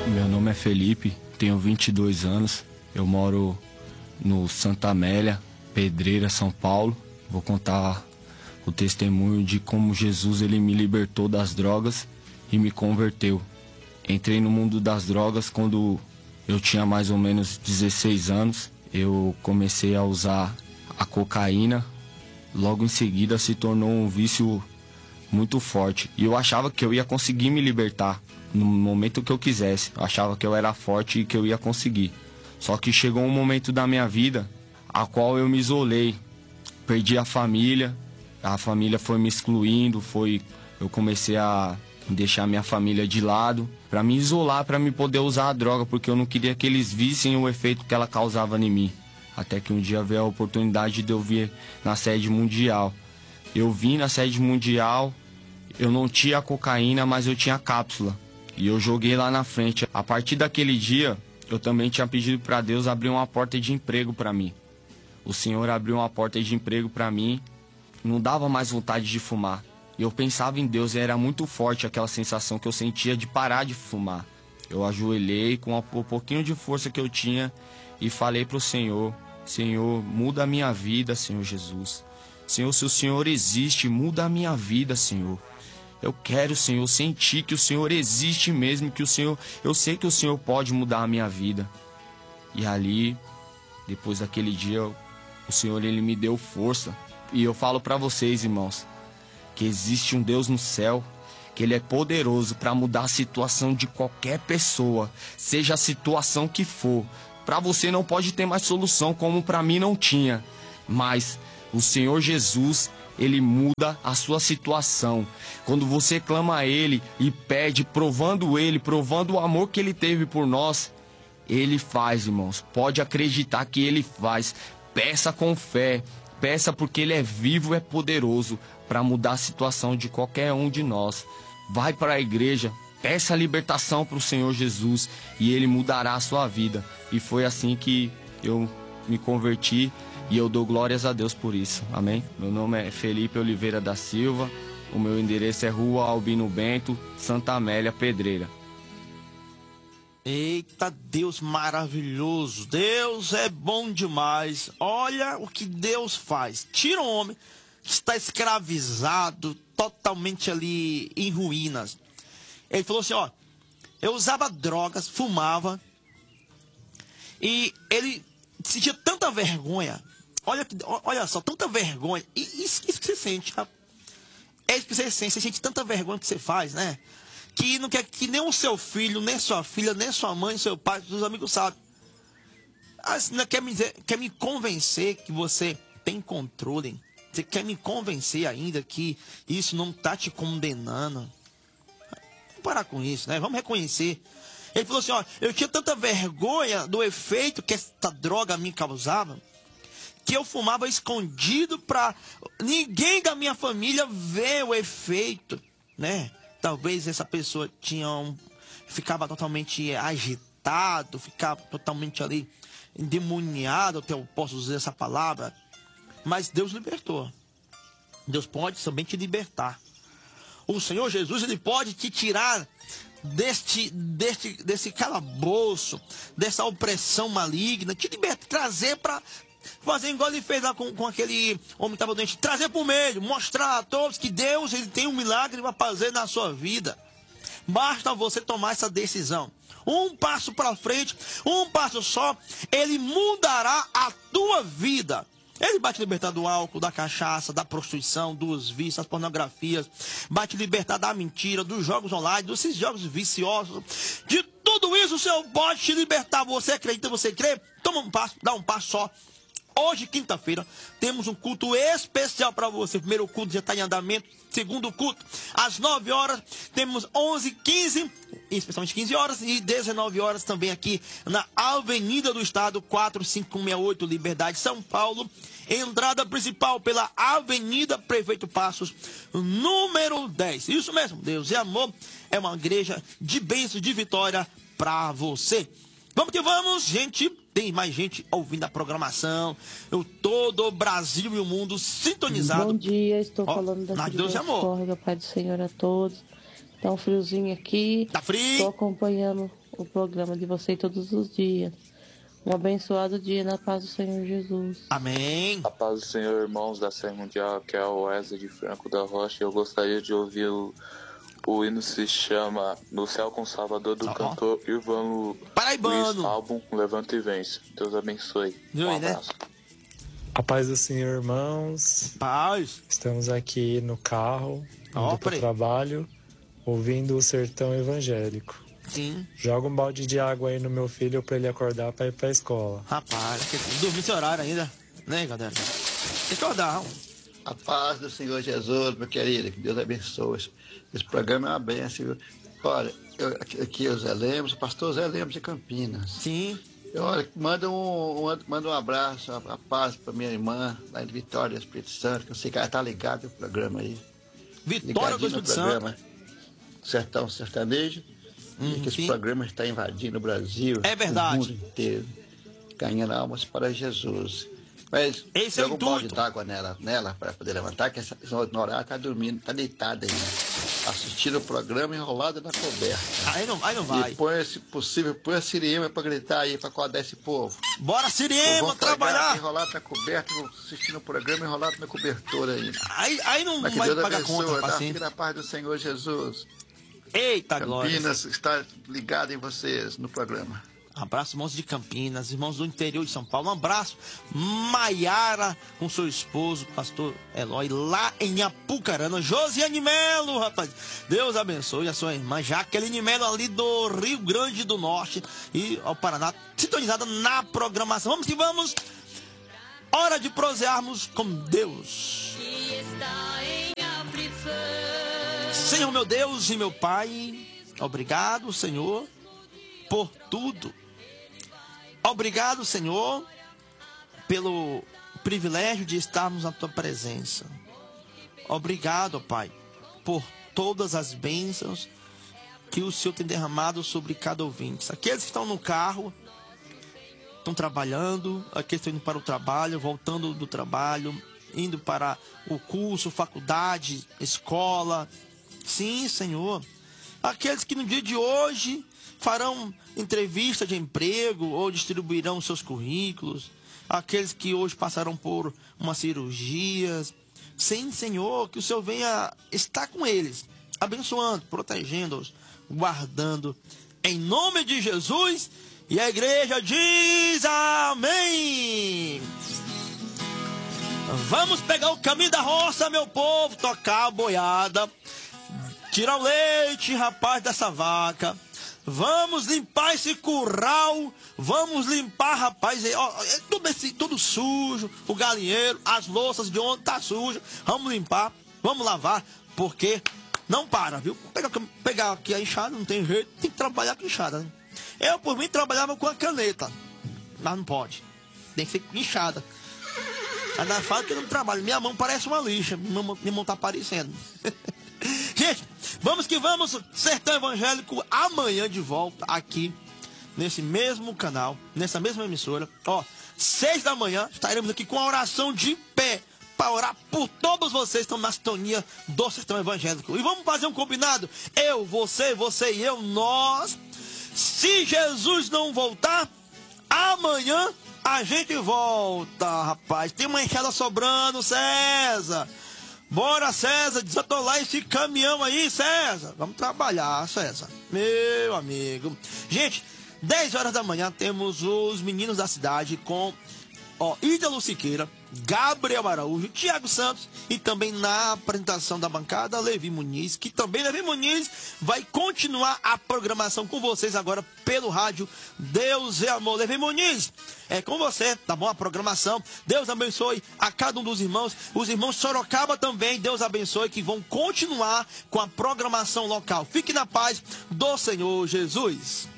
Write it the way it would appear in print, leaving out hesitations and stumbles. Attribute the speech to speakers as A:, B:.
A: Meu nome é Felipe, tenho 22 anos, eu moro no Santa Amélia, Pedreira, São Paulo. Vou contar o testemunho de como Jesus ele me libertou das drogas e me converteu. Entrei no mundo das drogas quando eu tinha mais ou menos 16 anos. Eu comecei a usar a cocaína, logo em seguida se tornou um vício muito forte. E eu achava que eu ia conseguir me libertar no momento que eu quisesse. Eu achava que eu era forte e que eu ia conseguir. Só que chegou um momento da minha vida a qual eu me isolei. Perdi a família foi me excluindo, eu comecei a deixar minha família de lado para me isolar, para me poder usar a droga, porque eu não queria que eles vissem o efeito que ela causava em mim. Até que um dia veio a oportunidade de eu vir na sede mundial. Eu vim na sede mundial, eu não tinha cocaína, mas eu tinha cápsula. E eu joguei lá na frente. A partir daquele dia, eu também tinha pedido para Deus abrir uma porta de emprego para mim. O Senhor abriu uma porta de emprego para mim, não dava mais vontade de fumar. E eu pensava em Deus e era muito forte aquela sensação que eu sentia de parar de fumar. Eu ajoelhei com o pouquinho de força que eu tinha e falei para o Senhor: Senhor, muda a minha vida, Senhor Jesus. Senhor, se o Senhor existe, muda a minha vida, Senhor. Eu quero, Senhor, sentir que o Senhor existe mesmo, eu sei que o Senhor pode mudar a minha vida. E ali, depois daquele dia, o Senhor ele me deu força. E eu falo para vocês, irmãos, que existe um Deus no céu, que Ele é poderoso para mudar a situação de qualquer pessoa, seja a situação que for. Para você não pode ter mais solução, como para mim não tinha. Mas o Senhor Jesus, Ele muda a sua situação. Quando você clama a Ele e pede, provando o amor que Ele teve por nós, Ele faz, irmãos. Pode acreditar que Ele faz. Peça com fé. Peça porque Ele é vivo, é poderoso para mudar a situação de qualquer um de nós. Vai para a igreja, peça a libertação para o Senhor Jesus e Ele mudará a sua vida. E foi assim que eu me converti e eu dou glórias a Deus por isso. Amém? Meu nome é Felipe Oliveira da Silva, o meu endereço é Rua Albino Bento, Santa Amélia, Pedreira.
B: Eita, Deus maravilhoso, Deus é bom demais. Olha o que Deus faz. Tira um homem que está escravizado, totalmente ali em ruínas. Ele falou assim, ó, eu usava drogas, fumava, e ele sentia tanta vergonha. Olha só, tanta vergonha. Isso que você sente, tá? É isso que você sente tanta vergonha que você faz, né? Que não quer que nem o seu filho, nem sua filha, nem sua mãe, seu pai, seus amigos sabem. Você quer me convencer que você tem controle. Você quer me convencer ainda que isso não está te condenando. Vamos parar com isso, né? Vamos reconhecer. Ele falou assim, ó, eu tinha tanta vergonha do efeito que essa droga me causava, que eu fumava escondido para ninguém da minha família ver o efeito, né? Talvez essa pessoa ficava totalmente agitado, ficava totalmente ali endemoniado, até eu posso usar essa palavra. Mas Deus libertou. Deus pode também te libertar. O Senhor Jesus, Ele pode te tirar desse calabouço, dessa opressão maligna, te libertar, trazer para fazer igual Ele fez lá com aquele homem que estava doente, trazer para o meio, mostrar a todos que Deus Ele tem um milagre para fazer na sua vida. Basta você tomar essa decisão. Um passo para frente, um passo só, Ele mudará a tua vida. Ele vai te libertar do álcool, da cachaça, da prostituição, dos vícios, das pornografias. Vai te libertar da mentira, dos jogos online, desses jogos viciosos. De tudo isso o Senhor pode te libertar. Você acredita, você crê? Toma um passo, dá um passo só. Hoje, quinta-feira, temos um culto especial para você. O primeiro culto já está em andamento. Segundo culto, às 9 horas, temos 11, 15, especialmente 15 horas e 19 horas também aqui na Avenida do Estado, 4568, Liberdade, São Paulo. Entrada principal pela Avenida Prefeito Passos, número 10. Isso mesmo, Deus é amor. É uma igreja de bênçãos, de vitória para você. Vamos que vamos, gente. Tem mais gente ouvindo a programação. Todo o Brasil e o mundo sintonizado.
C: Bom dia, estou falando da
B: Deus é amor.
C: Pai do Senhor a todos. Tá um friozinho aqui.
B: Tá frio.
C: Estou acompanhando o programa de vocês todos os dias. Um abençoado dia na paz do Senhor Jesus.
B: Amém.
D: A paz do Senhor, irmãos da Série Mundial, que é o Wesley de Franco da Rocha. Eu gostaria de ouvir o hino se chama No Céu com Salvador, do cantor Irvão Luiz, álbum Levanta e Vence. Deus abençoe. Um abraço.
E: A paz do Senhor, irmãos.
B: Paz.
E: Estamos aqui no carro, indo para o trabalho, ouvindo o Sertão Evangélico.
B: Sim.
E: Joga um balde de água aí no meu filho para ele acordar para ir para a escola.
B: Rapaz, dormir esse horário ainda, né, galera? Tem que acordar.
F: A paz do Senhor Jesus, meu querido, que Deus abençoe. Esse programa é uma bênção. Olha, aqui é o Zé Lemos, o pastor Zé Lemos de Campinas.
B: Sim.
F: Olha, manda um abraço, a paz para minha irmã, lá em Vitória, Espírito Santo, que eu sei que ela tá ligada no programa aí.
B: Vitória do Espírito Santo.
F: Sertão Sertanejo. E que esse programa está invadindo o Brasil.
B: É verdade.
F: O mundo inteiro. Ganhando almas para Jesus. Mas
B: esse é o intuito.
F: Um balde d'água nela para poder levantar, que essa horário está dormindo, está deitada ainda. Assistindo o programa enrolada na coberta.
B: Aí não vai.
F: E põe, se possível, põe a Siriema para gritar aí, para acordar esse povo.
B: Bora, Siriema, trabalhar!
F: Enrolado na coberta, assistindo o programa enrolado na cobertura ainda.
B: Aí não vai
F: Deus
B: pagar
F: abençoe,
B: conta,
F: tá?
B: paciente.
F: Fique na paz do Senhor Jesus.
B: Eita, glória.
F: Campinas está ligado em vocês no programa.
B: Abraço, irmãos de Campinas, irmãos do interior de São Paulo. Um abraço, Maiara, com seu esposo, pastor Eloy, lá em Apucarana. Josiane Melo, rapaz. Deus abençoe a sua irmã Jaqueline Melo, ali do Rio Grande do Norte e ao Paraná, sintonizada na programação. Vamos que vamos. Hora de prosearmos com Deus. Senhor, meu Deus e meu Pai, obrigado, Senhor, por tudo. Obrigado, Senhor, pelo privilégio de estarmos na Tua presença. Obrigado, Pai, por todas as bênçãos que o Senhor tem derramado sobre cada ouvinte. Aqueles que estão no carro, estão trabalhando, aqueles que estão indo para o trabalho, voltando do trabalho, indo para o curso, faculdade, escola. Sim, Senhor. Aqueles que no dia de hoje farão entrevista de emprego ou distribuirão seus currículos. Aqueles que hoje passaram por uma cirurgia. Sim, Senhor, que o Senhor venha estar com eles, abençoando, protegendo-os, guardando. Em nome de Jesus. E a igreja diz amém. Vamos pegar o caminho da roça, meu povo, tocar a boiada, tirar o leite, rapaz, dessa vaca. Vamos limpar esse curral. Vamos limpar, rapaz, tudo sujo. O galinheiro, as louças de ontem tá suja. Vamos limpar, vamos lavar, porque não para, viu? Pegar aqui a enxada, não tem jeito, tem que trabalhar com enxada, né? Eu, por mim, trabalhava com a caneta, mas não pode. Tem que ser com enxada. Ainda fala que eu não trabalho. Minha mão parece uma lixa. Minha mão tá parecendo. Gente, vamos que vamos. Sertão Evangélico amanhã de volta aqui nesse mesmo canal, nessa mesma emissora. 6 da manhã estaremos aqui com a oração de pé para orar por todos vocês que estão na sintonia do Sertão Evangélico. E vamos fazer um combinado. Eu, você e eu, nós. Se Jesus não voltar, amanhã a gente volta, rapaz. Tem uma enxada sobrando, César. Bora, César, desatolar esse caminhão aí, César. Vamos trabalhar, César. Meu amigo. Gente, 10 horas da manhã temos os meninos da cidade com Ítalo Siqueira, Gabriel Araújo, Thiago Santos e também na apresentação da bancada, Levi Muniz, que também Levi Muniz vai continuar a programação com vocês agora pelo rádio Deus é Amor. Levi Muniz, é com você, tá bom? A programação, Deus abençoe a cada um dos irmãos, os irmãos Sorocaba também, Deus abençoe, que vão continuar com a programação local. Fique na paz do Senhor Jesus.